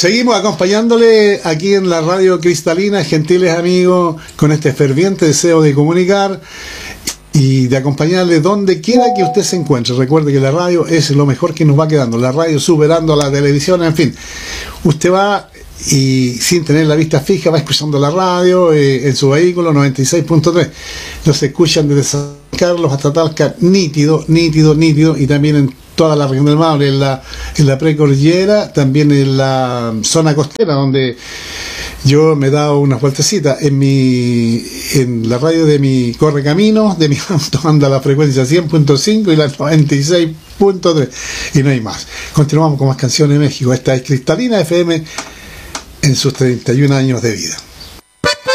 Seguimos acompañándole aquí en la radio cristalina, gentiles amigos, con este ferviente deseo de comunicar y de acompañarle donde quiera que usted se encuentre. Recuerde que la radio es lo mejor que nos va quedando, la radio superando a la televisión, en fin. Usted va y sin tener la vista fija va escuchando la radio en su vehículo 96.3. Los escuchan desde San Carlos hasta Talca, nítido, y también en toda la región del Maule, en la precordillera, también en la zona costera, donde yo me he dado unas vueltecitas. En la radio de mi correcaminos, de mi auto, anda la frecuencia 100.5 y la 96.3, y no hay más. Continuamos con más canciones de México. Esta es Cristalina FM en sus 31 años de vida.